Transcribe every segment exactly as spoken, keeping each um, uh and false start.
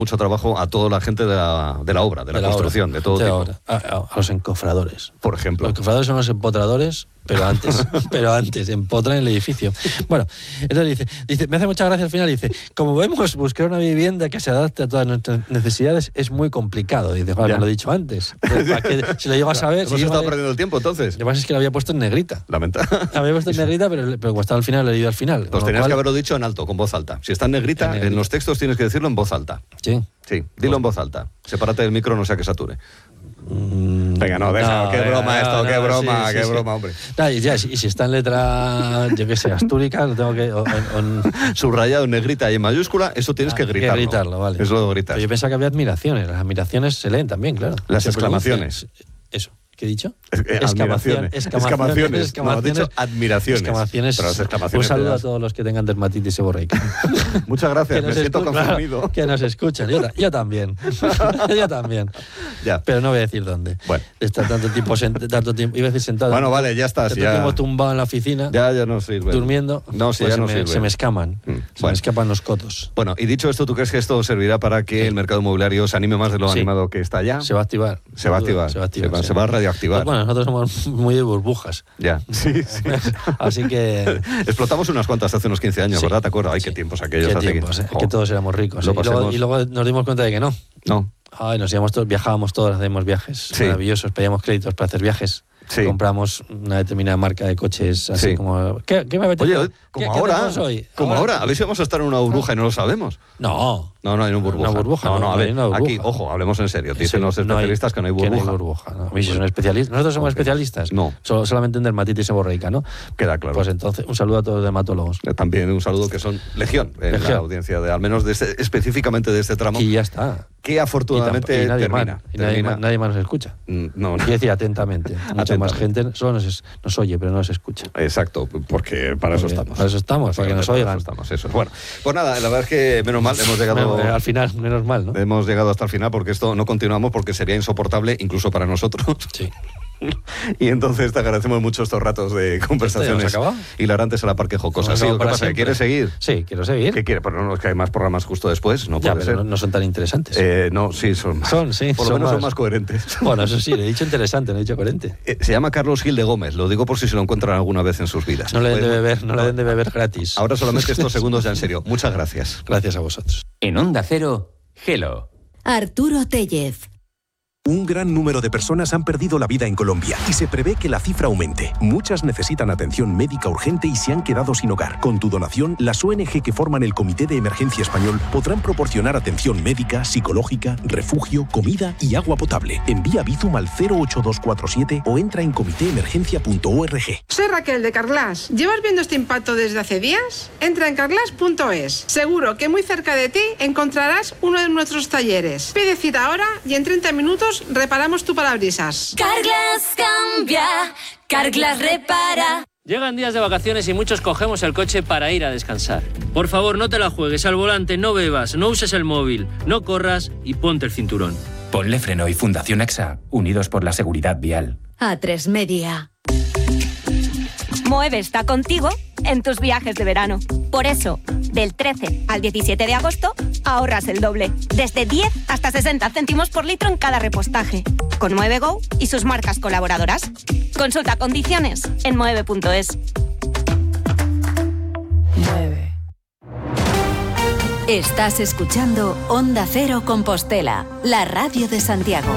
mucho trabajo a toda la gente de la, de la obra, de la, de la construcción, obra, de todo tipo. De a, a, a los encofradores. Por ejemplo. Los encofradores son los empotradores, pero antes, pero antes, empotran el edificio. Bueno, entonces dice, dice, me hace mucha gracia al final, dice, como vemos, buscar una vivienda que se adapte a todas nuestras necesidades es muy complicado. Dice, joder, me lo he dicho antes. ¿Para qué? Si lo llevas a ver... Hemos si estado de... perdiendo el tiempo, entonces. Lo que pasa es que lo había puesto en negrita. Lamentable. Lo había puesto en negrita, pero, pero como estaba al final, lo he leído al final. Pues tenías cual... que haberlo dicho en alto, con voz alta. Si está en negrita, en, negrita, en los textos tienes que decirlo en voz alta. Sí. Sí, dilo en voz alta. Sepárate del micro, no sea que sature. Mm, Venga, no, deja, no, qué broma no, esto, no, qué no, broma, sí, qué sí, broma, sí. hombre. No, y, ya, y si está en letra, yo qué sé, astúrica, lo tengo que... O, en, en... Subrayado en negrita y en mayúscula, eso tienes ah, que gritarlo. Que gritarlo, vale. Eso lo gritas. Pero yo pensaba que había admiraciones, las admiraciones se leen también, claro. Las exclamaciones. Eso. ¿Qué he dicho? Es, eh, exclamaciones. Exclamaciones. Exclamaciones. No, has dicho admiraciones. Exclamaciones. Pero las exclamaciones un saludo a todos los que tengan dermatitis seborreica. Muchas gracias, me siento confundido. Claro, que nos escuchan. Yo, yo también. yo también. Ya. Pero no voy a decir dónde. Bueno. Está tanto tiempo, tanto tiempo, iba a decir sentado. Bueno, vale, ya está. Tanto ya. tiempo tumbado en la oficina. Ya, ya no sirve. Durmiendo. No, sí, pues ya no se me, sirve. Se me escaman. Mm. Se bueno. me escapan los cotos. Bueno, y dicho esto, ¿tú crees que esto servirá para que sí. el mercado inmobiliario se anime más de lo sí. animado que está ya? Se va a activar. Se va a activar. Se va a activar. Se va, se va a radioactivar. Bueno, nosotros somos muy de burbujas. Ya, sí, sí. Así que... Explotamos unas cuantas hace unos quince años, sí. ¿verdad? ¿Te acuerdas? Ay, qué tiempos aquellos. Qué hace tiempos, que... eh, que todos éramos ricos. Lo ¿eh? y, luego, y luego nos dimos cuenta de que no. No. Ay, nos íbamos todos, viajábamos todos, hacíamos viajes sí. maravillosos, pedíamos créditos para hacer viajes. Sí. Compramos una determinada marca de coches así sí. como... ¿Qué, qué me apetece? Oye, como ¿Qué, ahora, ¿qué hoy? como ahora, ahora, a ver si vamos a estar en una burbuja y no lo sabemos. No. No, no hay una burbuja. Una burbuja. No, no, no a ver, una burbuja. Aquí, ojo, hablemos en serio. Dicen los especialistas no hay, que no hay burbuja. Que no hay burbuja. ¿no? ¿Y si son especialistas? Nosotros somos okay. especialistas. No. Solo, solamente en dermatitis seborreica, ¿no? Queda claro. Pues entonces, un saludo a todos los dermatólogos. También un saludo que son legión en legión. La audiencia, de, al menos de este, específicamente de este tramo. Y ya está. Que afortunadamente y, y nadie termina. Más, y termina. Nadie, nadie más nos escucha. No, no. Quiero decir atentamente. Mucha atentamente. Más gente solo nos, nos oye, pero no nos escucha. Exacto, porque para porque eso estamos. Para eso estamos, para que nos oigan. Eso estamos, eso. Bueno, pues nada, la verdad es que menos mal, hemos llegado... Bueno, al final, menos mal, ¿no? Hemos llegado hasta el final porque esto no continuamos porque sería insoportable incluso para nosotros. Sí. Y entonces te agradecemos mucho estos ratos de conversaciones hilarantes a la par que jocosas. Sí, ¿qué pasa? ¿Quieres seguir? Sí, quiero seguir. ¿Qué quieres? Pero no, es que hay más programas justo después, no ya, puede pero ser. No, no son tan interesantes. Eh, no, sí, son más. Son, sí. Por lo menos más. son más coherentes. Bueno, eso sí, le he dicho interesante, no he dicho coherente. Eh, se llama Carlos Gil de Gómez, lo digo por si se lo encuentran alguna vez en sus vidas. No le den pues, de beber, no, no le den de beber gratis. Ahora solamente estos segundos ya en serio. Muchas gracias. Gracias a vosotros. En Onda Cero, Hello. Arturo Tellez. Un gran número de personas han perdido la vida en Colombia y se prevé que la cifra aumente. Muchas necesitan atención médica urgente y se han quedado sin hogar. Con tu donación, las O N G que forman el Comité de Emergencia Español podrán proporcionar atención médica, psicológica, refugio, comida y agua potable. Envía Bizum al cero ocho dos cuatro siete o entra en comité emergencia punto org. Soy Raquel de Carglass. ¿Llevas viendo este impacto desde hace días? Entra en carglass punto es. Seguro que muy cerca de ti encontrarás uno de nuestros talleres. Pide cita ahora y en treinta minutos reparamos tu parabrisas. Carglass cambia, Carglass repara. Llegan días de vacaciones y muchos cogemos el coche para ir a descansar. Por favor, no te la juegues al volante, no bebas, no uses el móvil, no corras y ponte el cinturón. Ponle Freno y Fundación AXA, unidos por la seguridad vial. A tres Media. Moeve está contigo en tus viajes de verano. Por eso, del trece al diecisiete de agosto, ahorras el doble. Desde diez hasta sesenta céntimos por litro en cada repostaje. Con Moeve Go y sus marcas colaboradoras. Consulta condiciones en moeve punto es. Mueve. Estás escuchando Onda Cero Compostela, la radio de Santiago.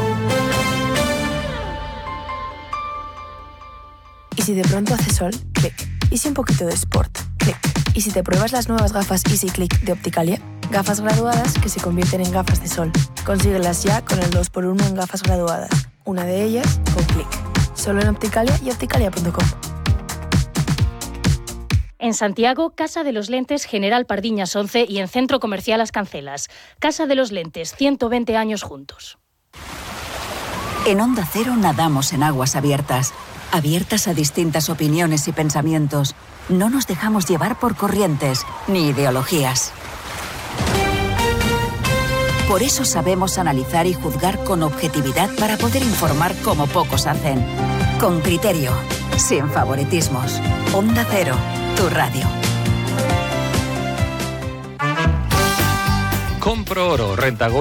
¿Y si de pronto hace sol? Clic. ¿Y si un poquito de sport? Clic. ¿Y si te pruebas las nuevas gafas Easy Click de Opticalia? Gafas graduadas que se convierten en gafas de sol. Consíguelas ya con el dos por uno en gafas graduadas. Una de ellas con Clic. Solo en Opticalia y opticalia punto com. En Santiago, Casa de los Lentes General Pardiñas once y en Centro Comercial Las Cancelas. Casa de los Lentes, ciento veinte años juntos. En Onda Cero nadamos en aguas abiertas. Abiertas a distintas opiniones y pensamientos. No nos dejamos llevar por corrientes ni ideologías. Por eso sabemos analizar y juzgar con objetividad para poder informar como pocos hacen. Con criterio, sin favoritismos. Onda Cero, tu radio. Compro Oro, Renta Gold.